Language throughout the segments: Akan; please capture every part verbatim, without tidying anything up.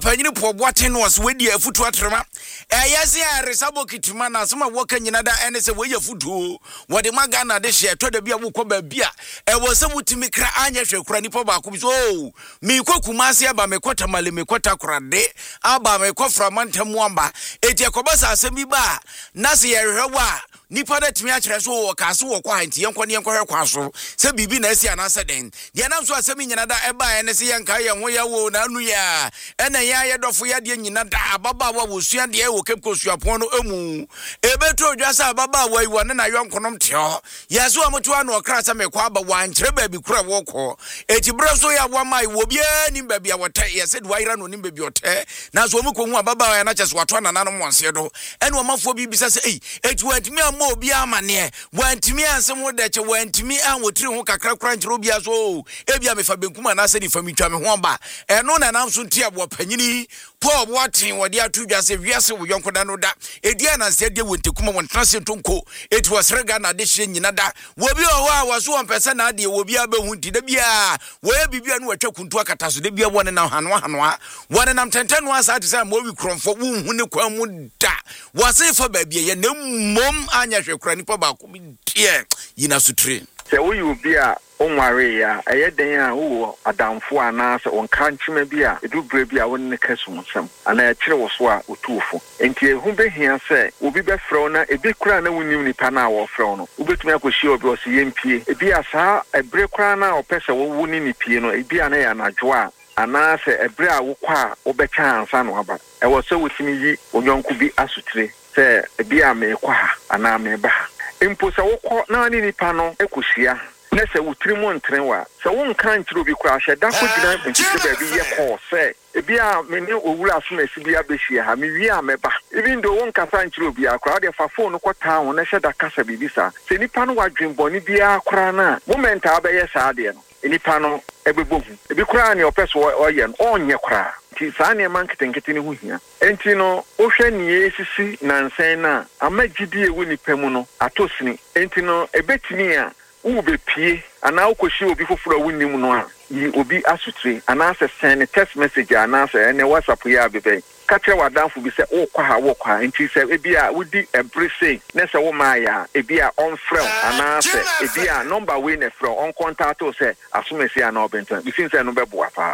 Panyini po boaten was wedi afutu atrema. Eh yesi a resabo kitima na sama woka nyina da ene se we afutu. Wode magana de hye to da bia wo ko ba bia. E wo se mutimi kra anya hwe kura nipa ba ko bi so. Mi kwakumase aba me kwata male me kwata kurade. Aba me kwafra mantamu amba. Eti ekobasa asem bi ba. Na se ye hwewa. Nipa da timi a kire so wo ka so wo kwa anti yenkɔ ne yenkɔ hwe kwa so. Se bibi na asi anasa den. De nam so asem nyina da eba ene se yenka ye ho ya wo na anu ya. Ene ya ye dofo ya de nyina da baba wa wo sua de wo kemko suapon no emu. Ebeto dwasa baba wa iwo ne na yonkonom teo. Yeso amoto anu okra sa mekwa aba wan kire ba bi kura wo kɔ. Eti bra so ya wa mai wo bia ni ba bia wote ye said wa ira no ni ba bi wote. Na so mu ko hu baba ya na kyese wato na nanom wonse do. Ene o mafo bi bisa se eh eti wantimi am obi amane wantimi ansem wo de che wantimi an wotiri ho kakra kra nkyero bia so ebia me fa benkuma na se ni fa mitwa me ho ba eno na nam so ntia bo panyini Paul Watin wodi atu dwa se wiase wo yonkoda no da edia na se de wontekuma won trase tonko it was rega na de hye nyina da wo bi o ho a wo so won pese na de wo bia behu nti da bia wo ya bibia no atwa kuntu akata so da bia won na hano hano won nam tentenu asa te se mo wi kromfo wo hu ne kwa mu da wo se fa ba bia ye na mom anya hwe kura nipa ba ko bi tie yina sutre se wo yu bia onware ya ayeden a wo adamfo ana se on kanchima bia edu bre bia won ne kasum sam ana ya kire wo so a otuufo enti ehu behia se obi be frɛ na ebi kura na wonim nipa na wo frɛ no obetumi akohie obi o se yempie ebi asa ebre kura na opese wo woni nipie no ebi ana ya najo a ana se ebre a wo kwa obecha ansa no aba e wo se wotimi yi onyonko bi asutire se ebi a me kwa ha ana me ba impo se wo kɔ na ni nipa no ekohia na se wutiri mo ntren wa se won kan kiro bi kwa hye da ko gina nti ba bi ye ko se ebi a me ne owura so na si bi abehia ha me wi a meba even though won kasa nkiro bi akra de fa phone ko taa ho na hye da kasa bi bisa se nipa no wadwen boni bi akra na moment a ba ye sa de no nipa no ebebohu ebi kra ne opeso oye no onye kra ti sa ne man ketenkete ne hu hia enti no ohwe ne esisi nansen na amagidi ewu nipa mu no atosini enti no ebetini a ube pie ana ukoshi obi foforo wunnim no a yi obi asutri ana se send text message ana se ene WhatsApp ya bebe ka kire wadanfo bi se o kwa ha wo kwa enti se ebi a wudi everything na se wo ma ya ebi a on frem ana se ebi a number we na frem on contact o se asumesi ana obenta bi fin se no bebo apa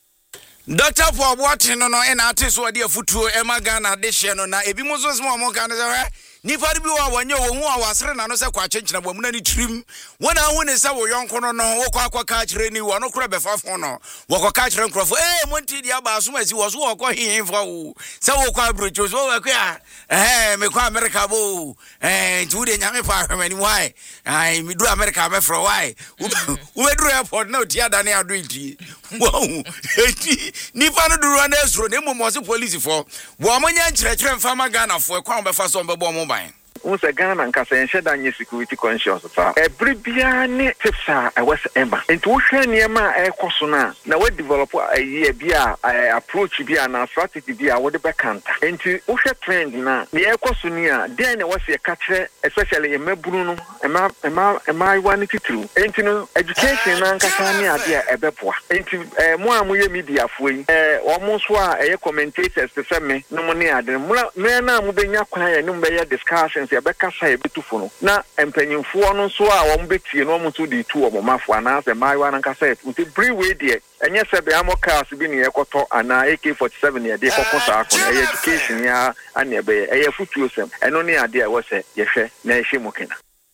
Doctor Paul Watin no no ena ateso ade afutuo emagana de hye no na ebi mo so smo mo kan se nipa bi wa wanye wo hu a wasere na no se kwa chenchena bo munani trim wona hu ne se wo yonko no no wo kwa kwa ka kire ni wo no kura be fafo no wo kwa ka kire nkrofo eh monti dia ba so masi wo so wo kwa hin fa wo se wo kwa brocho so wo kwa eh me kwa America bo eh tu de nyame pa hwemani why ai mi du America be fro why wo be du airport na ti ada ne ado iti wow eti nipa no duru na esro ne mo se police fo wo manya nkire kire mfa magana fo e kwa be fa so be bo mo ban unse Ghana nkasa enhye da nye security conscious fa every bia ne tipsa I was emba enti wo hwe niema e koso na na we develop a bia approach bia na strategy bia wo de bekanta enti wo hwe trend na ne e koso ni a den na wase ka kire especially emaburu no ema ema ema iwa ne titru enti no education na nkasa ni ade a ebeboa enti mo a mo ye media fo yi eh wo mo so a e commentators te se me no mo ne ade me na mo benya kwan ya ne mo be ya discussion ya beka sa ebetufo no na empanyimfo no so a wo mbetie no mo to di tu o mafo ana se maiwa na nkasa uti brewe de enye se be amokas bi ne yekoto ana A K forty-seven ye de kokosa akon e education ya ane ebe e futuo sem eno ne ade a wo se ye hwe na ehye mukena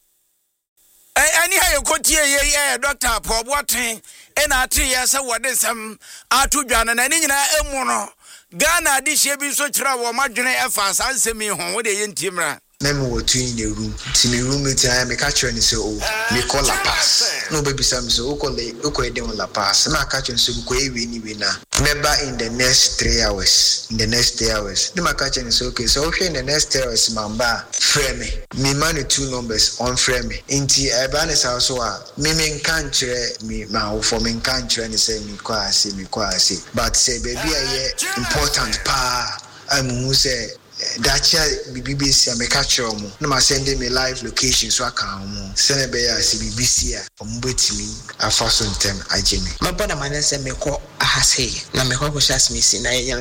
eh ani ha yekotie ye ye Doctor Paul Watin ena ate ye se wode sem atodwane na ni nyina emu no Ghana di hye bi so kira wo madwene efa sansemi ho wo de ye ntimra Name what in the room. See me roommate, I am a catcher and so me call La Paz. No baby some so call okay La Paz. And I catch and some quay winnie winner. Remember in the next three hours. In the next three hours. The my catching is okay. So okay in the next three hours, Mamba, frame me. Me money two numbers on frame me. Inti Abanis also are me men can't me my for me can't and say me quasi me quasi. But say baby I important pa I'm who say Dacha B B C America mo no ma send me live location so aka mo send be ya C B B C a ombetimi afa so ntem agemi mabana manese me ko ahase na me ko ko shas mi si na